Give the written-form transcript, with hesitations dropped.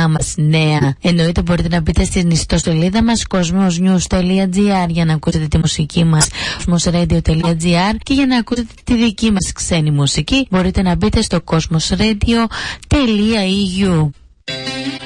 δικά μας νέα. Εννοείται μπορείτε να μπείτε στην ιστοσελίδα μας cosmosnews.gr για να ακούσετε τη μουσική μας, cosmosradio.gr, και για να ακούσετε τη δική μας ξένη μουσική μπορείτε να μπείτε στο cosmosradio.eu.